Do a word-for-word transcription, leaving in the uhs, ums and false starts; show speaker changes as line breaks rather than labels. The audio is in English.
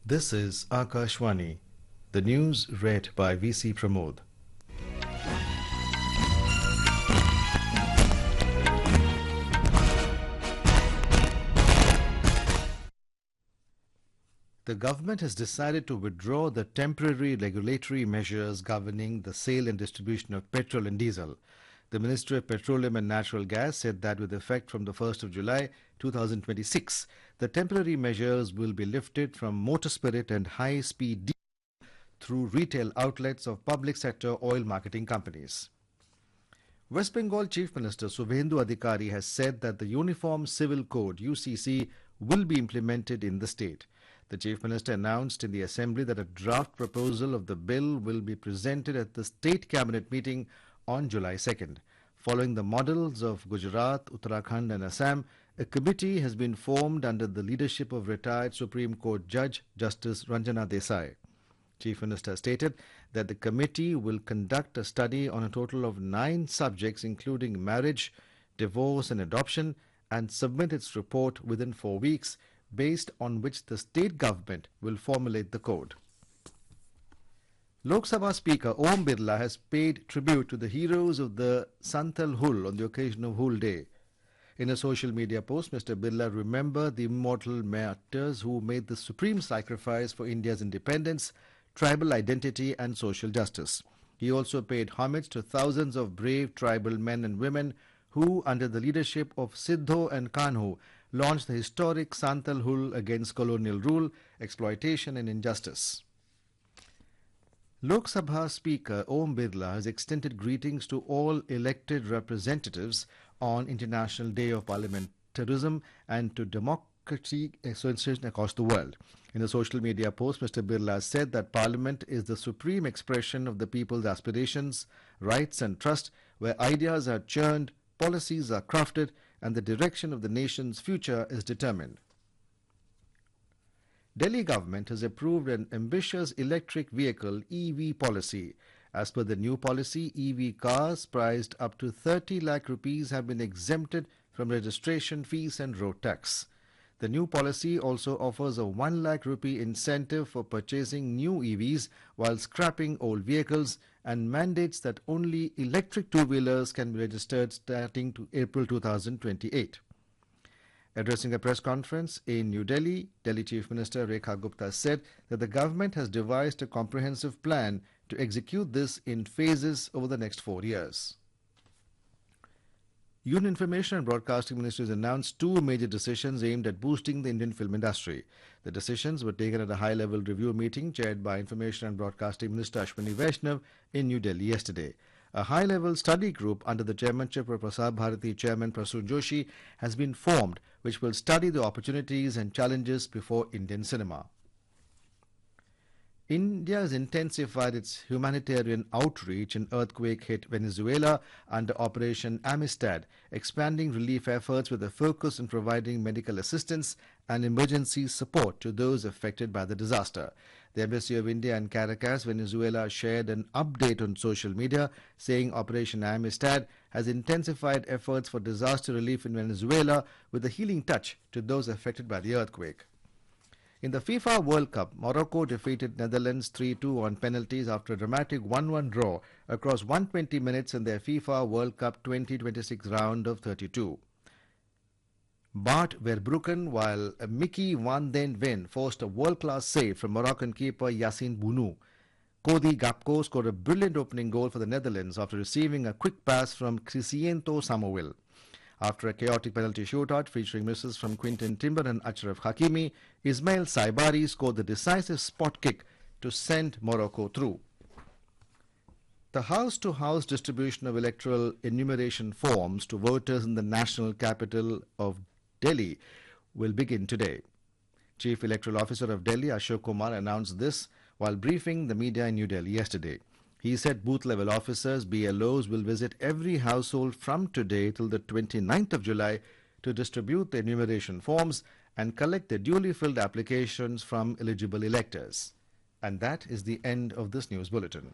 This is Akashwani. The news read by V C Pramod. The government has decided to withdraw the temporary regulatory measures governing the sale and distribution of petrol and diesel. The Ministry of Petroleum and Natural Gas said that with effect from the first of July two thousand twenty-six, the temporary measures will be lifted from motor spirit and high-speed diesel through retail outlets of public sector oil marketing companies. West Bengal Chief Minister Subhendu Adhikari has said that the Uniform Civil Code U C C will be implemented in the state. The Chief Minister announced in the Assembly that a draft proposal of the bill will be presented at the State Cabinet meeting on July second. Following the models of Gujarat, Uttarakhand and Assam, a committee has been formed under the leadership of retired Supreme Court Judge Justice Ranjana Desai. Chief Minister stated that the committee will conduct a study on a total of nine subjects including marriage, divorce and adoption and submit its report within four weeks, based on which the state government will formulate the code. Lok Sabha Speaker Om Birla has paid tribute to the heroes of the Santhal Hul on the occasion of Hul Day. In a social media post, Mister Birla remembered the immortal martyrs who made the supreme sacrifice for India's independence, tribal identity and social justice. He also paid homage to thousands of brave tribal men and women who, under the leadership of Siddho and Kanhu, launched the historic Santhal Hul against colonial rule, exploitation and injustice. Lok Sabha Speaker Om Birla has extended greetings to all elected representatives on International Day of Parliamentarism and to democracy associations across the world. In a social media post, Mister Birla said that Parliament is the supreme expression of the people's aspirations, rights and trust, where ideas are churned, policies are crafted and the direction of the nation's future is determined. Delhi government has approved an ambitious electric vehicle E V policy. As per the new policy, E V cars priced up to thirty lakh rupees have been exempted from registration fees and road tax. The new policy also offers a one lakh rupee incentive for purchasing new E Vs while scrapping old vehicles and mandates that only electric two-wheelers can be registered starting to April two thousand twenty-eight. Addressing a press conference in New Delhi, Delhi Chief Minister Rekha Gupta said that the government has devised a comprehensive plan to execute this in phases over the next four years. Union Information and Broadcasting Ministry has announced two major decisions aimed at boosting the Indian film industry. The decisions were taken at a high-level review meeting chaired by Information and Broadcasting Minister Ashwini Vaishnav in New Delhi yesterday. A high-level study group under the chairmanship of Prasar Bharati Chairman Prasoon Joshi has been formed, which will study the opportunities and challenges before Indian cinema. India has intensified its humanitarian outreach in earthquake-hit Venezuela under Operation Amistad, expanding relief efforts with a focus on providing medical assistance and emergency support to those affected by the disaster. The Embassy of India in Caracas, Venezuela, shared an update on social media saying Operation Amistad has intensified efforts for disaster relief in Venezuela with a healing touch to those affected by the earthquake. In the FIFA World Cup, Morocco defeated Netherlands three two on penalties after a dramatic one one draw across one hundred twenty minutes in their FIFA World Cup twenty twenty-six round of thirty-two. Bart Verbruggen, while Mickey van den Ven forced a world-class save from Moroccan keeper Yassine Bounou. Cody Gakpo scored a brilliant opening goal for the Netherlands after receiving a quick pass from Cristiano Samuel. After a chaotic penalty shootout featuring misses from Quinton Timber and Achraf Hakimi, Ismail Saibari scored the decisive spot kick to send Morocco through. The house-to-house distribution of electoral enumeration forms to voters in the national capital of Delhi will begin today. Chief Electoral Officer of Delhi, Ashok Kumar, announced this while briefing the media in New Delhi yesterday. He said booth-level officers, B L Os, will visit every household from today till the twenty-ninth of July to distribute the enumeration forms and collect the duly filled applications from eligible electors. And that is the end of this news bulletin.